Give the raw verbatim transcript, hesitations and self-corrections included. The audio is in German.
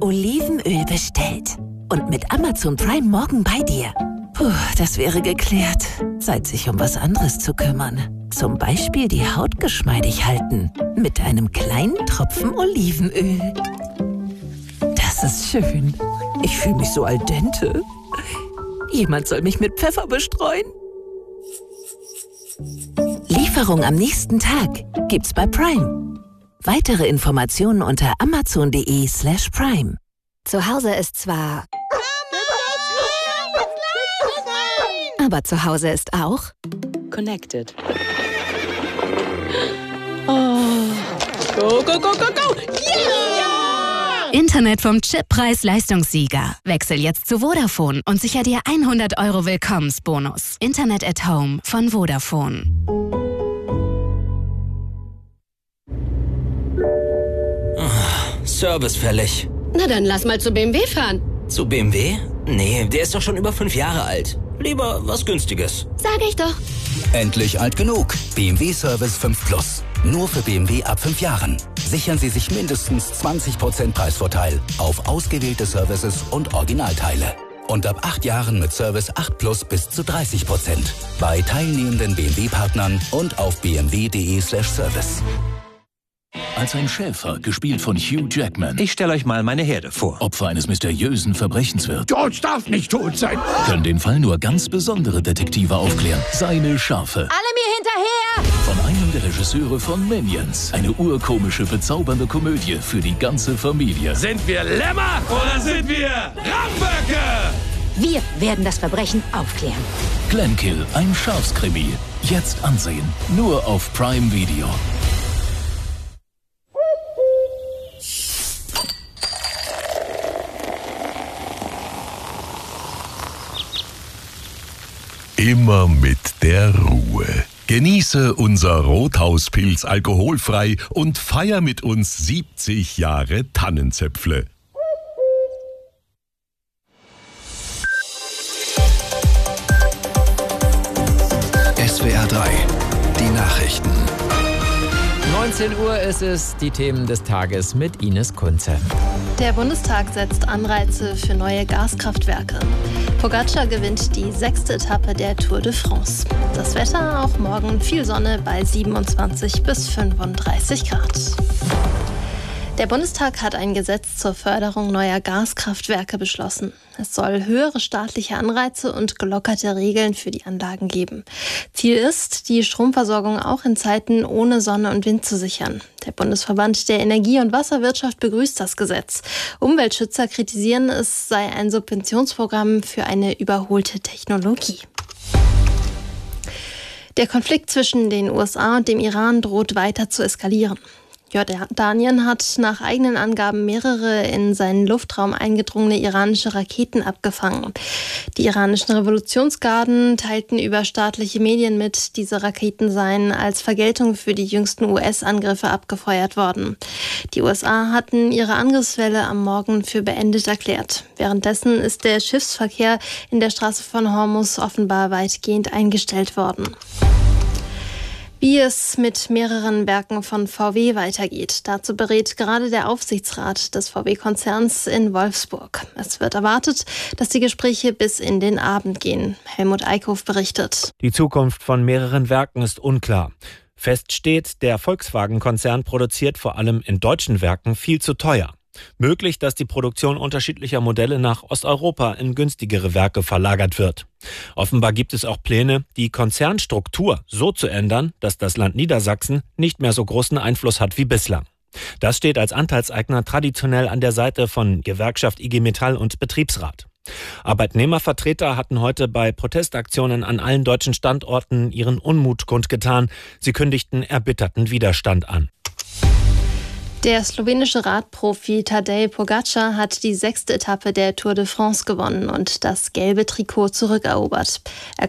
Olivenöl bestellt. Und mit Amazon Prime morgen bei dir. Puh, das wäre geklärt. Zeit, sich um was anderes zu kümmern. Zum Beispiel die Haut geschmeidig halten. Mit einem kleinen Tropfen Olivenöl. Das ist schön. Ich fühle mich so al dente. Jemand soll mich mit Pfeffer bestreuen. Lieferung am nächsten Tag gibt's bei Prime. Weitere Informationen unter amazon.de slash prime. Zu Hause ist zwar... Aber zu Hause ist auch... Connected. Oh. Go, go, go, go, go! Yeah! Internet vom Chip-Preis-Leistungssieger. Wechsel jetzt zu Vodafone und sicher dir hundert Euro Willkommensbonus. Internet at Home von Vodafone. Service fällig. Na dann lass mal zu B M W fahren. Zu B M W? Nee, der ist doch schon über fünf Jahre alt. Lieber was Günstiges. Sag ich doch. Endlich alt genug. B M W Service fünf Plus. Nur für B M W ab fünf Jahren. Sichern Sie sich mindestens zwanzig Prozent Preisvorteil auf ausgewählte Services und Originalteile. Und ab acht Jahren mit Service acht Plus bis zu dreißig Prozent. Bei teilnehmenden B M W-Partnern und auf b m w punkt d e slash service. Als ein Schäfer, gespielt von Hugh Jackman. Ich stelle euch mal meine Herde vor. Opfer eines mysteriösen Verbrechens wird. George darf nicht tot sein. Können den Fall nur ganz besondere Detektive aufklären. Seine Schafe. Alle mir hinterher! Von einem der Regisseure von Minions. Eine urkomische, bezaubernde Komödie für die ganze Familie. Sind wir Lämmer oder sind wir Ramböcke? Wir werden das Verbrechen aufklären. Glenkill, ein Schafskrimi. Jetzt ansehen. Nur auf Prime Video. Immer mit der Ruhe. Genieße unser Rothauspilz alkoholfrei und feier mit uns siebzig Jahre Tannenzäpfle. S W R drei, die Nachrichten. neunzehn Uhr ist es, die Themen des Tages mit Ines Kunze. Der Bundestag setzt Anreize für neue Gaskraftwerke. Pogacar gewinnt die sechste Etappe der Tour de France. Das Wetter auch morgen viel Sonne bei siebenundzwanzig bis fünfunddreißig Grad. Der Bundestag hat ein Gesetz zur Förderung neuer Gaskraftwerke beschlossen. Es soll höhere staatliche Anreize und gelockerte Regeln für die Anlagen geben. Ziel ist, die Stromversorgung auch in Zeiten ohne Sonne und Wind zu sichern. Der Bundesverband der Energie- und Wasserwirtschaft begrüßt das Gesetz. Umweltschützer kritisieren, es sei ein Subventionsprogramm für eine überholte Technologie. Der Konflikt zwischen den U S A und dem Iran droht weiter zu eskalieren. Jordanien hat nach eigenen Angaben mehrere in seinen Luftraum eingedrungene iranische Raketen abgefangen. Die iranischen Revolutionsgarden teilten über staatliche Medien mit, diese Raketen seien als Vergeltung für die jüngsten U S-Angriffe abgefeuert worden. Die U S A hatten ihre Angriffswelle am Morgen für beendet erklärt. Währenddessen ist der Schiffsverkehr in der Straße von Hormuz offenbar weitgehend eingestellt worden. Wie es mit mehreren Werken von V W weitergeht, dazu berät gerade der Aufsichtsrat des V W-Konzerns in Wolfsburg. Es wird erwartet, dass die Gespräche bis in den Abend gehen. Helmut Eickhoff berichtet. Die Zukunft von mehreren Werken ist unklar. Fest steht, der Volkswagen-Konzern produziert vor allem in deutschen Werken viel zu teuer. Möglich, dass die Produktion unterschiedlicher Modelle nach Osteuropa in günstigere Werke verlagert wird. Offenbar gibt es auch Pläne, die Konzernstruktur so zu ändern, dass das Land Niedersachsen nicht mehr so großen Einfluss hat wie bislang. Das steht als Anteilseigner traditionell an der Seite von Gewerkschaft I G Metall und Betriebsrat. Arbeitnehmervertreter hatten heute bei Protestaktionen an allen deutschen Standorten ihren Unmut kundgetan. Sie kündigten erbitterten Widerstand an. Der slowenische Radprofi Tadej Pogacar hat die sechste Etappe der Tour de France gewonnen und das gelbe Trikot zurückerobert. Er